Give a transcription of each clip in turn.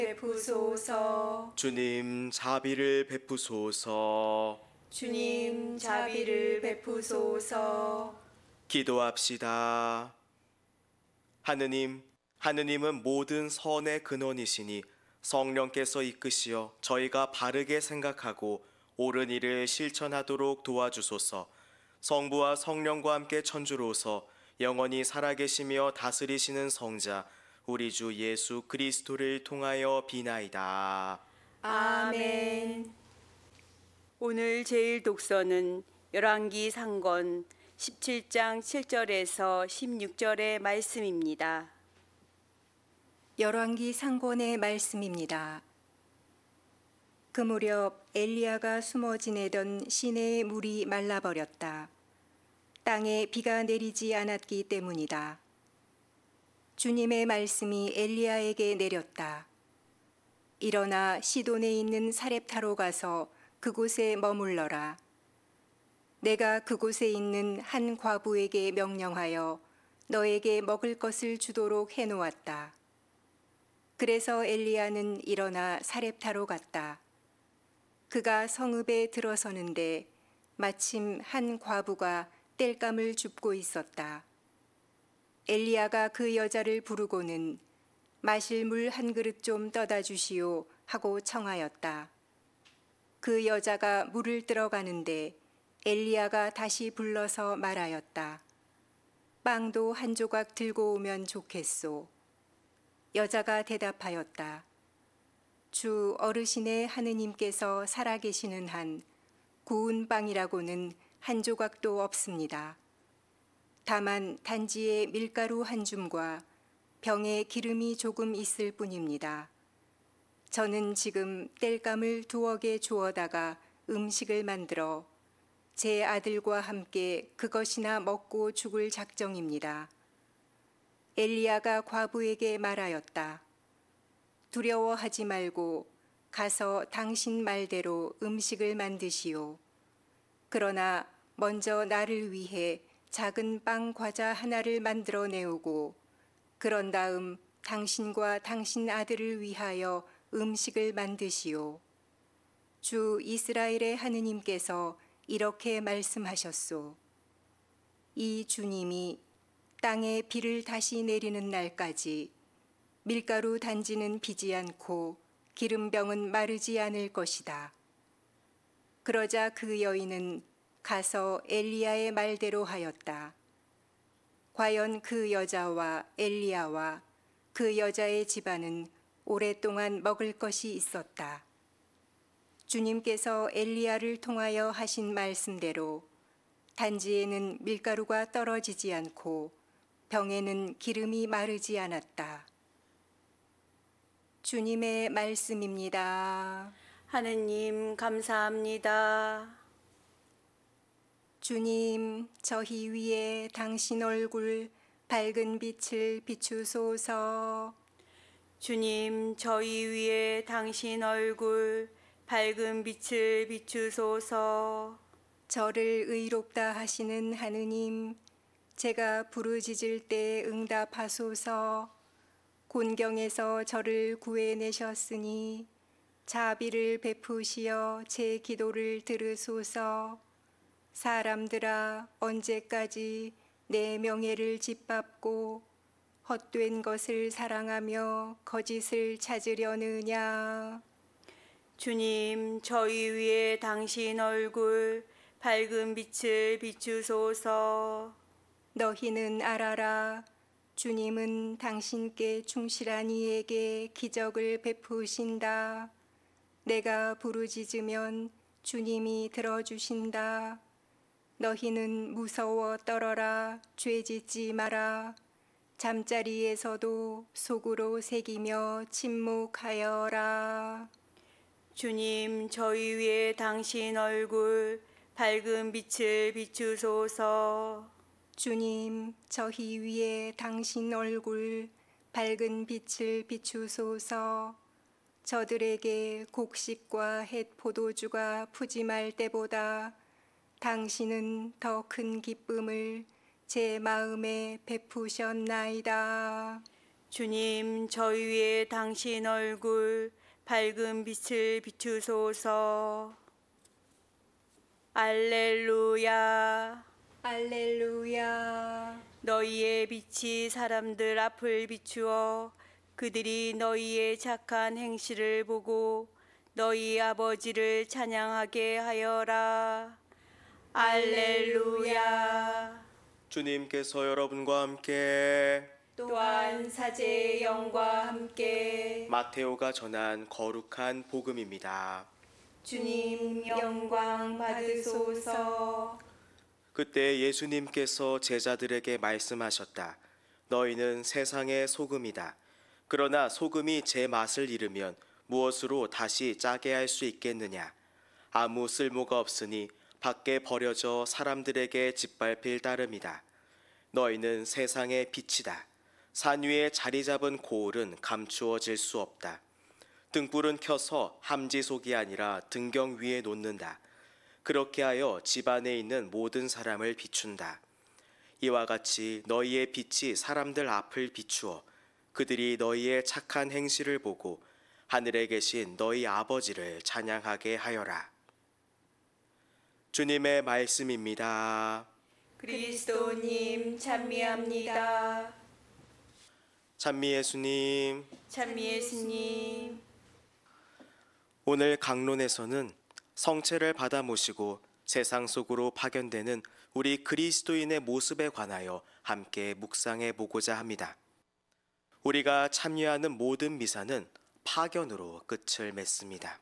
베푸소서. 주님 자비를 베푸소서. 주님 자비를 베푸소서. 기도합시다. 하느님은 모든 선의 근원이시니 성령께서 이끄시어 저희가 바르게 생각하고 옳은 일을 실천하도록 도와주소서. 성부와 성령과 함께 천주로서 영원히 살아계시며 다스리시는 성자 우리 주 예수 그리스도를 통하여 비나이다. 아멘. 오늘 제일 독서는 열왕기 상권 17장 7절에서 16절의 말씀입니다. 열왕기 상권의 말씀입니다. 그 무렵 엘리야가 숨어 지내던 시내의 물이 말라버렸다. 땅에 비가 내리지 않았기 때문이다. 주님의 말씀이 엘리야에게 내렸다. 일어나 시돈에 있는 사렙타로 가서 그곳에 머물러라. 내가 그곳에 있는 한 과부에게 명령하여 너에게 먹을 것을 주도록 해놓았다. 그래서 엘리야는 일어나 사렙타로 갔다. 그가 성읍에 들어서는데 마침 한 과부가 땔감을 줍고 있었다. 엘리야가 그 여자를 부르고는 마실 물 한 그릇 좀 떠다 주시오 하고 청하였다. 그 여자가 물을 들어가는데 엘리야가 다시 불러서 말하였다. 빵도 한 조각 들고 오면 좋겠소. 여자가 대답하였다. 주 어르신의 하느님께서 살아계시는 한 구운 빵이라고는 한 조각도 없습니다. 다만 단지에 밀가루 한 줌과 병에 기름이 조금 있을 뿐입니다. 저는 지금 땔감을 2억에 주워다가 음식을 만들어 제 아들과 함께 그것이나 먹고 죽을 작정입니다. 엘리야가 과부에게 말하였다. 두려워하지 말고 가서 당신 말대로 음식을 만드시오. 그러나 먼저 나를 위해 작은 빵 과자 하나를 만들어 내오고 그런 다음 당신과 당신 아들을 위하여 음식을 만드시오. 주 이스라엘의 하느님께서 이렇게 말씀하셨소. 이 주님이 땅에 비를 다시 내리는 날까지 밀가루 단지는 비지 않고 기름병은 마르지 않을 것이다. 그러자 그 여인은 가서 엘리야의 말대로 하였다. 과연 그 여자와 엘리야와 그 여자의 집안은 오랫동안 먹을 것이 있었다. 주님께서 엘리야를 통하여 하신 말씀대로 단지에는 밀가루가 떨어지지 않고 병에는 기름이 마르지 않았다. 주님의 말씀입니다. 하느님 감사합니다. 주님, 저희 위에 당신 얼굴 밝은 빛을 비추소서. 주님 저희 위에 당신 얼굴 밝은 빛을 비추소서. 저를 의롭다 하시는 하느님, 제가 부르짖을 때 응답하소서. 곤경에서 저를 구해내셨으니 자비를 베푸시어 제 기도를 들으소서. 사람들아, 언제까지 내 명예를 짓밟고 헛된 것을 사랑하며 거짓을 찾으려느냐. 주님 저희 위에 당신 얼굴 밝은 빛을 비추소서. 너희는 알아라. 주님은 당신께 충실한 이에게 기적을 베푸신다. 내가 부르짖으면 주님이 들어주신다. 너희는 무서워 떨어라. 죄짓지 마라. 잠자리에서도 속으로 새기며 침묵하여라. 주님 저희 위에 당신 얼굴 밝은 빛을 비추소서. 주님, 저희 위에 당신 얼굴 밝은 빛을 비추소서. 저들에게 곡식과 햇 포도주가 푸짐할 때보다 당신은 더 큰 기쁨을 제 마음에 베푸셨나이다. 주님, 저희 위에 당신 얼굴 밝은 빛을 비추소서. 알렐루야. 알렐루야. 너희의 빛이 사람들 앞을 비추어 그들이 너희의 착한 행실을 보고 너희 아버지를 찬양하게 하여라. 알렐루야. 주님께서 여러분과 함께 또한 사제의 영과 함께 마테오가 전한 거룩한 복음입니다. 주님 영광 받으소서. 그때 예수님께서 제자들에게 말씀하셨다. 너희는 세상의 소금이다. 그러나 소금이 제 맛을 잃으면 무엇으로 다시 짜게 할 수 있겠느냐? 아무 쓸모가 없으니 밖에 버려져 사람들에게 짓밟힐 따름이다. 너희는 세상의 빛이다. 산 위에 자리 잡은 고을은 감추어질 수 없다. 등불은 켜서 함지속이 아니라 등경 위에 놓는다. 그렇게 하여 집안에 있는 모든 사람을 비춘다. 이와 같이 너희의 빛이 사람들 앞을 비추어 그들이 너희의 착한 행실을 보고 하늘에 계신 너희 아버지를 찬양하게 하여라. 주님의 말씀입니다. 그리스도님 찬미합니다. 찬미 예수님. 찬미 예수님. 오늘 강론에서는 성체를 받아 모시고 세상 속으로 파견되는 우리 그리스도인의 모습에 관하여 함께 묵상해 보고자 합니다. 우리가 참여하는 모든 미사는 파견으로 끝을 맺습니다.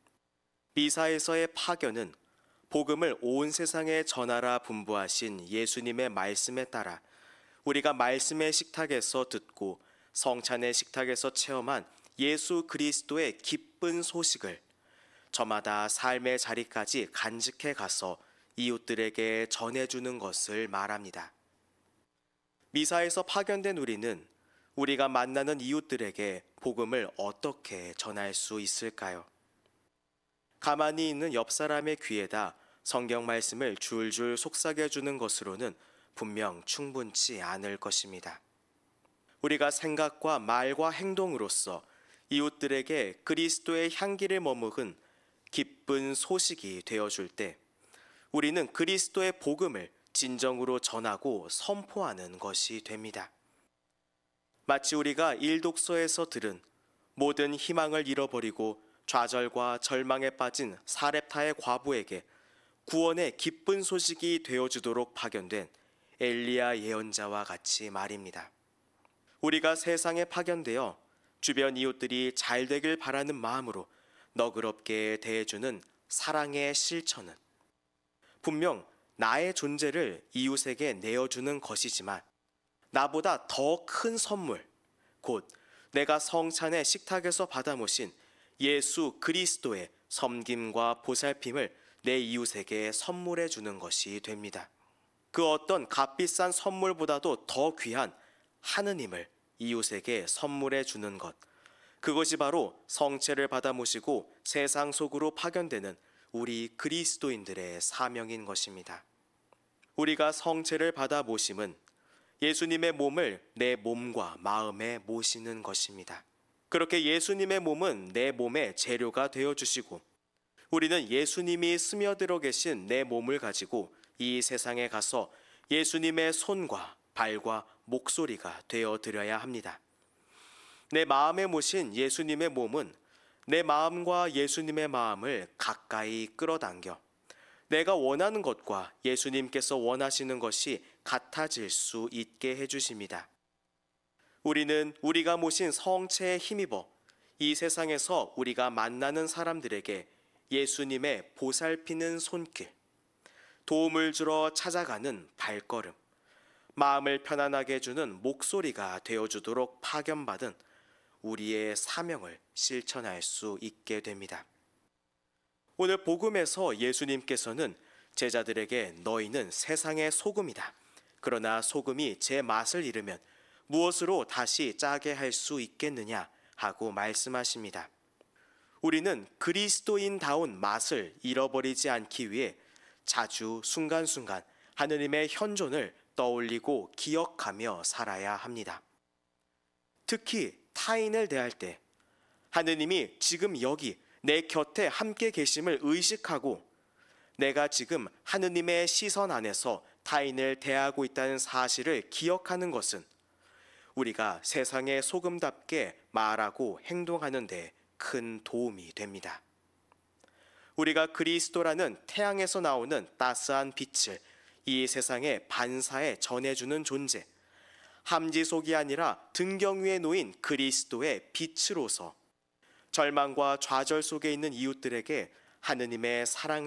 미사에서의 파견은 복음을 온 세상에 전하라 분부하신 예수님의 말씀에 따라 우리가 말씀의 식탁에서 듣고 성찬의 식탁에서 체험한 예수 그리스도의 기쁜 소식을 저마다 삶의 자리까지 간직해 가서 이웃들에게 전해주는 것을 말합니다. 미사에서 파견된 우리는 우리가 만나는 이웃들에게 복음을 어떻게 전할 수 있을까요? 가만히 있는 옆 사람의 귀에다 성경 말씀을 줄줄 속삭여 주는 것으로는 분명 충분치 않을 것입니다. 우리가 생각과 말과 행동으로써 이웃들에게 그리스도의 향기를 머금은 기쁜 소식이 되어줄 때 우리는 그리스도의 복음을 진정으로 전하고 선포하는 것이 됩니다. 마치 우리가 일독서에서 들은 모든 희망을 잃어버리고 좌절과 절망에 빠진 사렙타의 과부에게 구원의 기쁜 소식이 되어주도록 파견된 엘리야 예언자와 같이 말입니다. 우리가 세상에 파견되어 주변 이웃들이 잘 되길 바라는 마음으로 너그럽게 대해주는 사랑의 실천은 분명 나의 존재를 이웃에게 내어주는 것이지만 나보다 더 큰 선물, 곧 내가 성찬의 식탁에서 받아 모신 예수 그리스도의 섬김과 보살핌을 내 이웃에게 선물해 주는 것이 됩니다. 그 어떤 값비싼 선물보다도 더 귀한 하느님을 이웃에게 선물해 주는 것, 그것이 바로 성체를 받아 모시고 세상 속으로 파견되는 우리 그리스도인들의 사명인 것입니다. 우리가 성체를 받아 모심은 예수님의 몸을 내 몸과 마음에 모시는 것입니다. 그렇게 예수님의 몸은 내 몸의 재료가 되어주시고 우리는 예수님이 스며들어 계신 내 몸을 가지고 이 세상에 가서 예수님의 손과 발과 목소리가 되어드려야 합니다. 내 마음에 모신 예수님의 몸은 내 마음과 예수님의 마음을 가까이 끌어당겨 내가 원하는 것과 예수님께서 원하시는 것이 같아질 수 있게 해주십니다. 우리는 우리가 모신 성체에 힘입어 이 세상에서 우리가 만나는 사람들에게 예수님의 보살피는 손길, 도움을 주러 찾아가는 발걸음, 마음을 편안하게 해주는 목소리가 되어주도록 파견받은 우리의 사명을 실천할 수 있게 됩니다. 오늘 복음에서 예수님께서는 제자들에게 너희는 세상의 소금이다. 그러나 소금이 제 맛을 잃으면 무엇으로 다시 짜게 할 수 있겠느냐 하고 말씀하십니다. 우리는 그리스도인다운 맛을 잃어버리지 않기 위해 자주 순간순간 하느님의 현존을 떠올리고 기억하며 살아야 합니다. 특히 타인을 대할 때 하느님이 지금 여기 내 곁에 함께 계심을 의식하고 내가 지금 하느님의 시선 안에서 타인을 대하고 있다는 사실을 기억하는 것은 우리가 세상의 소금답게 말하고 행동하는 데 큰 도움이 됩니다. 우리가 그리스도라는 태양에서 나오는 따스한 빛을 이 세상에 반사해 전해주는 존재, 함지속이 아니라 등경 위에 놓인 그리스도의 빛으로서 절망과 좌절 속에 있는 이웃들에게 하느님의 사랑을